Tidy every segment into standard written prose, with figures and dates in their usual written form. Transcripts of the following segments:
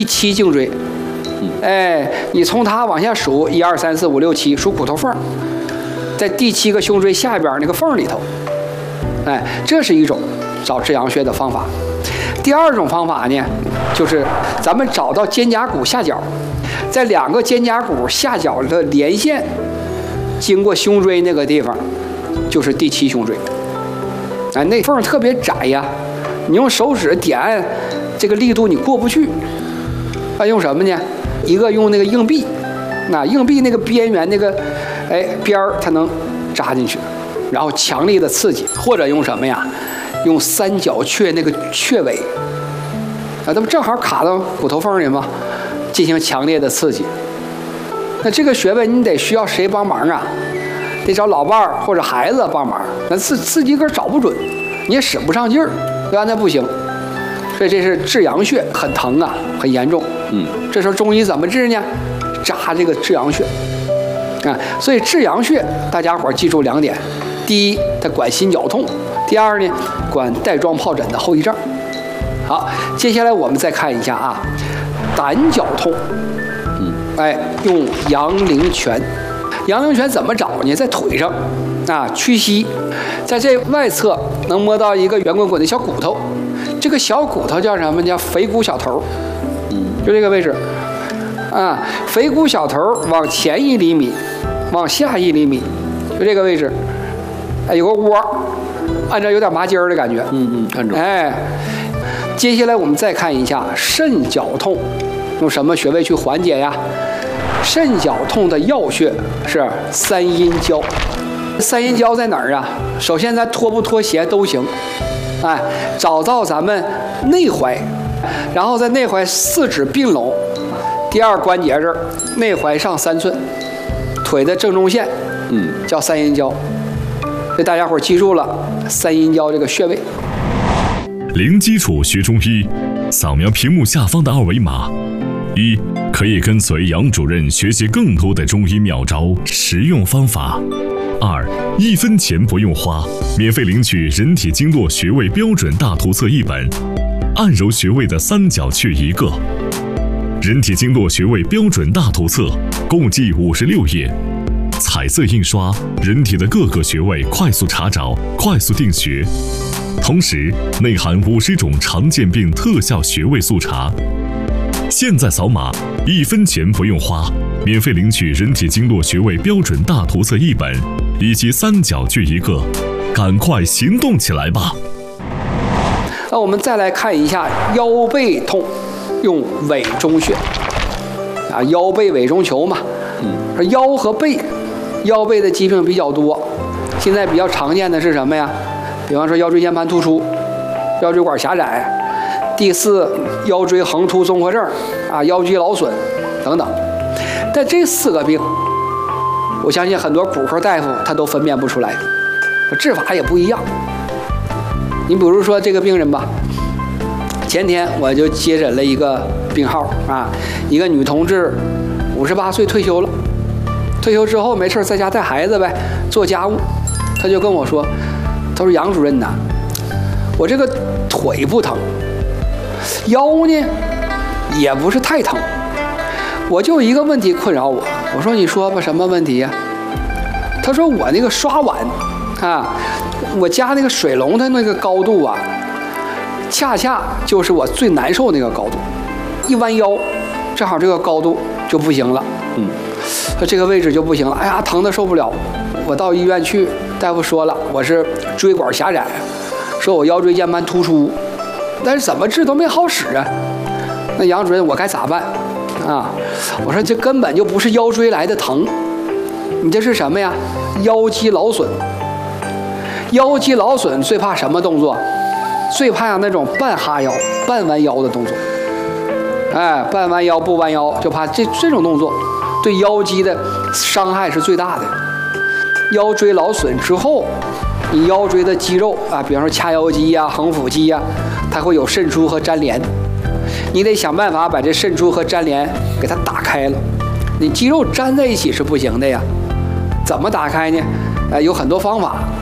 第7颈椎。哎，你从它往下数，1、2、3、4、5、6、7，数骨头缝，在第7个胸椎下边那个缝里头。哎，这是一种找至阳穴的方法。第2种方法呢，就是咱们找到肩胛骨下角，在2个肩胛骨下角的连线，经过胸椎那个地方，就是第7胸椎。哎，那缝特别窄呀，你用手指点，这个力度你过不去。用什么呢？一个用那个硬币，那硬币那个边缘那个，边儿它能扎进去，然后强力的刺激，或者用什么呀？用三角雀那个雀尾，它不正好卡到骨头缝里吗？进行强烈的刺激。那这个穴位你得需要谁帮忙啊？得找老伴儿或者孩子帮忙。那自己个找不准，你也使不上劲儿，对吧？那不行。所以这是至阳穴，很疼啊，很严重。这时候中医怎么治呢？扎这个至阳穴啊。所以至阳穴大家伙记住2点：第一，它管心绞痛；第2呢，管带状疱疹的后遗症。好，接下来我们再看一下啊，胆绞痛。用阳陵泉。阳陵泉怎么找呢？在腿上啊，屈膝，在这外侧能摸到一个圆滚滚的小骨头，这个小骨头叫什么？叫腓骨小头。就这个位置啊，腓骨小头往前1厘米，往下1厘米，就这个位置。有个窝，按照有点麻筋儿的感觉。看着。接下来我们再看一下肾绞痛，用什么穴位去缓解呀？肾绞痛的要穴是3阴交。3阴交在哪儿啊？首先咱脱不脱鞋都行，找到咱们内踝，然后在内踝4指并拢，第2关节这儿，内踝上3寸，腿的正中线，叫3阴交。所以大家伙记住了3阴交这个穴位。 零基础学中医，扫描屏幕下方的2维码。1. 可以跟随杨主任学习更多的中医妙招、实用方法。2. 1分钱不用花，免费领取人体经络穴位标准大图册1本，按揉穴位的三角穴1个。人体经络穴位标准大图册共计56页，彩色印刷，人体的各个穴位快速查找、快速定穴，同时内含50种常见病特效穴位速查。现在扫码，1分钱不用花，免费领取人体经络穴位标准大图册1本，以及三角穴1个，赶快行动起来吧！ 那我们再来看一下腰背痛，用委中穴啊，腰背委中求嘛。腰和背，腰背的疾病比较多，现在比较常见的是什么呀？比方说腰椎间盘突出、腰椎管狭窄。第4，腰椎横突综合症啊，腰肌劳损等等。但这4个病，我相信很多骨科大夫他都分辨不出来，治法也不一样。你比如说这个病人吧，前天我就接诊了一个病号啊，一个女同志，58岁退休了，退休之后没事在家带孩子呗，做家务。他就跟我说，他说杨主任呐，我这个腿不疼。腰呢，也不是太疼，我就一个问题困扰我。我说你说吧，什么问题呀？他说我那个刷碗啊，我家那个水龙的那个高度啊，恰恰就是我最难受那个高度，一弯腰，正好这个高度就不行了。说这个位置就不行了，哎呀，疼得受不了。我到医院去，大夫说了，我是椎管狭窄，说我腰椎间盘突出。但是怎么治都没好使啊！那杨主任，我该咋办啊？我说这根本就不是腰椎来的疼，你这是什么呀？腰肌劳损。腰肌劳损最怕什么动作？最怕那种半哈腰、半弯腰的动作。半弯腰不弯腰，就怕这种动作对腰肌的伤害是最大的。腰椎劳损之后，你腰椎的肌肉啊，比方说髂腰肌呀、横腹肌呀，它会有渗出和粘连，你得想办法把这渗出和粘连给它打开了。你肌肉粘在一起是不行的呀，怎么打开呢？有很多方法，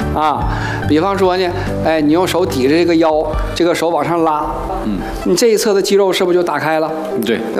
啊。比方说呢，哎，你用手抵着这个腰，这个手往上拉，你这一侧的肌肉是不是就打开了？ 对，